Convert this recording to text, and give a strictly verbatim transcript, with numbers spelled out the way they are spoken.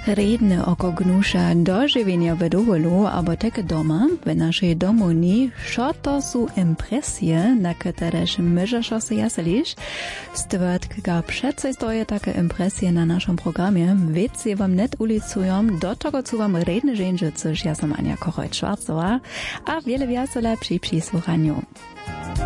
Redne oko gnusza dożywienia w dowolu, albo takie doma, w naszej domovni, co to są impresje, na któreż możesz się jaselisz. Stwierdzka przece stoje takie impresje na naszym programie, wiecie wam net ulicują, do tego co wam redne żędzie, coż ja sam Ania Kochoj-Schwarzowa, a wiele wiele lepszy przy słuchaniu.